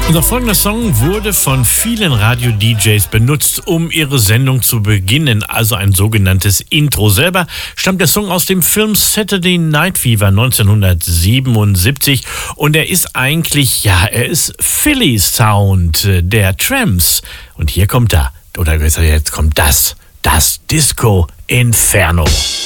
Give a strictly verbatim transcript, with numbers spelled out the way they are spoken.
Unser folgender Song wurde von vielen Radio-D Js benutzt, um ihre Sendung zu beginnen, also ein sogenanntes Intro. Selber stammt der Song aus dem Film Saturday Night Fever neunzehnhundertsiebenundsiebzig und er ist eigentlich, ja, er ist Philly Sound der Tramps. Und hier kommt er, oder besser jetzt kommt das, das Disco Inferno.